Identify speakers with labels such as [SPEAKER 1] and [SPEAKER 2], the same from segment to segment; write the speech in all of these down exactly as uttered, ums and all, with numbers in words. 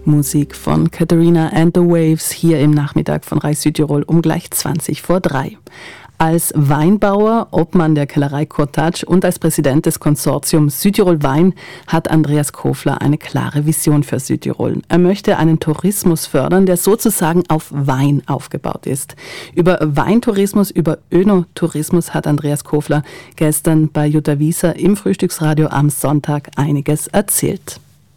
[SPEAKER 1] Musik von Katharina and the Waves hier im Nachmittag von Reich Südtirol um gleich zwanzig vor drei. Als Weinbauer, Obmann der Kellerei Cottage und als Präsident des Konsortiums Südtirol Wein hat Andreas Kofler eine klare Vision für Südtirol. Er möchte einen Tourismus fördern, der sozusagen auf Wein aufgebaut ist. Über Weintourismus, über Önotourismus hat Andreas Kofler gestern bei Jutta Wieser im Frühstücksradio am Sonntag einiges erzählt.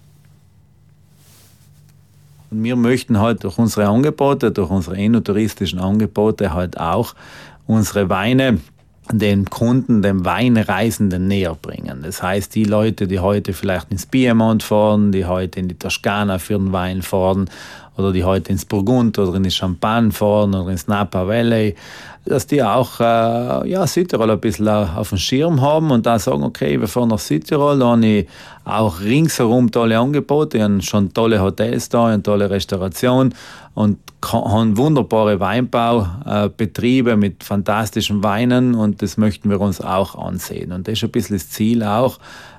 [SPEAKER 2] Wir möchten halt durch unsere Angebote, durch unsere enotouristischen Angebote halt auch unsere Weine den Kunden, den Weinreisenden näher bringen. Das heißt, die Leute, die heute vielleicht ins Piemont fahren, die heute in die Toskana für den Wein fahren oder die heute ins Burgund oder in die Champagne fahren oder ins Napa Valley, dass die auch äh, ja, Südtirol ein bisschen auf dem Schirm haben und dann sagen, okay, wir fahren nach Südtirol, da habe ich auch ringsherum tolle Angebote, ich habe schon tolle Hotels da, eine tolle Restauration und haben wunderbare Weinbaubetriebe mit fantastischen Weinen und das möchten wir uns auch ansehen. Und das ist ein bisschen das Ziel auch,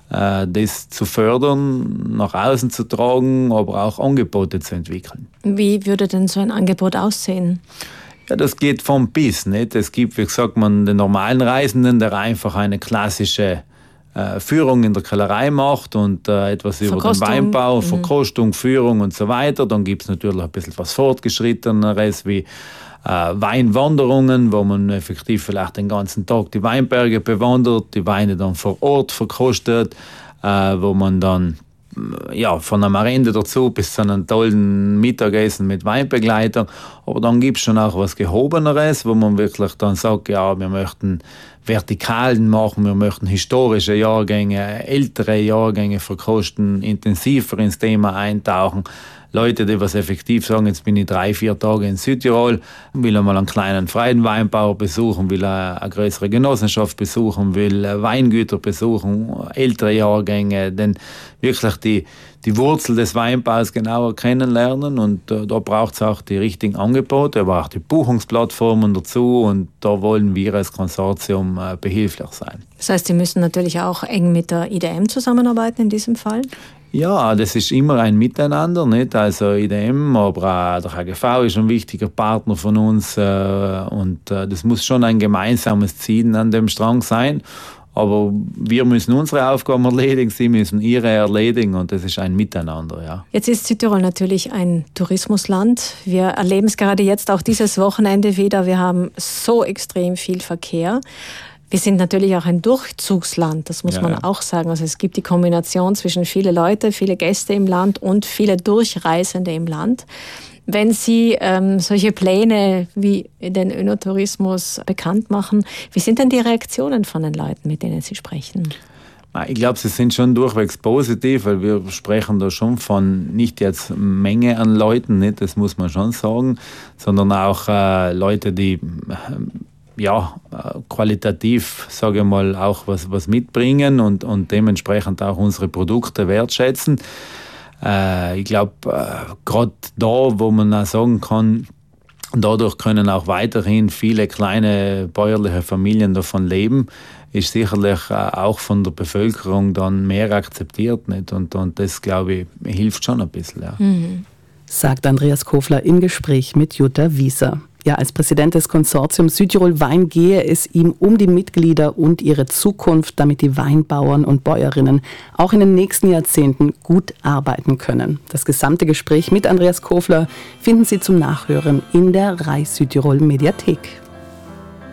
[SPEAKER 2] das zu fördern, nach außen zu tragen, aber auch Angebote zu entwickeln.
[SPEAKER 3] Wie würde denn so ein Angebot aussehen?
[SPEAKER 2] Ja, das geht vom bis. Nicht? Es gibt, wie gesagt, man den normalen Reisenden, der einfach eine klassische äh, Führung in der Kellerei macht und äh, etwas über den Weinbau, mhm. Verkostung, Führung und so weiter. Dann gibt es natürlich ein bisschen was Fortgeschritteneres wie äh, Weinwanderungen, wo man effektiv vielleicht den ganzen Tag die Weinberge bewandert, die Weine dann vor Ort verkostet, äh, wo man dann ja, von einem Marende dazu bis zu einem tollen Mittagessen mit Weinbegleitung. Aber dann gibt es schon auch was Gehobeneres, wo man wirklich dann sagt, ja, wir möchten Vertikalen machen, wir möchten historische Jahrgänge, ältere Jahrgänge verkosten, intensiver ins Thema eintauchen. Leute, die was effektiv sagen, jetzt bin ich drei, vier Tage in Südtirol, will einmal einen kleinen freien Weinbauer besuchen, will eine größere Genossenschaft besuchen, will Weingüter besuchen, ältere Jahrgänge, denn wirklich die, die Wurzel des Weinbaus genauer kennenlernen und äh, da braucht es auch die richtigen Angebote, aber auch die Buchungsplattformen dazu und da wollen wir als Konsortium äh, behilflich sein.
[SPEAKER 3] Das heißt, Sie müssen natürlich auch eng mit der I D M zusammenarbeiten in diesem Fall?
[SPEAKER 2] Ja, das ist immer ein Miteinander, nicht? Also I D M, aber auch der H G V ist ein wichtiger Partner von uns äh, und äh, das muss schon ein gemeinsames Ziehen an dem Strang sein. Aber wir müssen unsere Aufgaben erledigen, sie müssen ihre erledigen und das ist ein Miteinander, ja.
[SPEAKER 3] Jetzt ist Südtirol natürlich ein Tourismusland. Wir erleben es gerade jetzt auch dieses Wochenende wieder. Wir haben so extrem viel Verkehr. Wir sind natürlich auch ein Durchzugsland, das muss ja, man ja. auch sagen. Also es gibt die Kombination zwischen viele Leute, viele Gäste im Land und viele Durchreisende im Land. Wenn Sie ähm, solche Pläne wie den Önotourismus bekannt machen, wie sind denn die Reaktionen von den Leuten, mit denen Sie sprechen?
[SPEAKER 2] Ich glaube, sie sind schon durchwegs positiv, weil wir sprechen da schon von nicht jetzt Menge an Leuten, nicht, das muss man schon sagen, sondern auch äh, Leute, die äh, ja, qualitativ, sage ich mal, auch was, was mitbringen und, und dementsprechend auch unsere Produkte wertschätzen. Äh, ich glaube, äh, gerade da, wo man auch sagen kann, dadurch können auch weiterhin viele kleine bäuerliche Familien davon leben, ist sicherlich äh, auch von der Bevölkerung dann mehr akzeptiert. Nicht? Und, und das, glaube ich, hilft schon ein bisschen. Ja.
[SPEAKER 1] Mhm. Sagt Andreas Kofler im Gespräch mit Jutta Wieser. Ja, als Präsident des Konsortiums Südtirol Wein gehe es ihm um die Mitglieder und ihre Zukunft, damit die Weinbauern und Bäuerinnen auch in den nächsten Jahrzehnten gut arbeiten können. Das gesamte Gespräch mit Andreas Kofler finden Sie zum Nachhören in der Reich Südtirol Mediathek.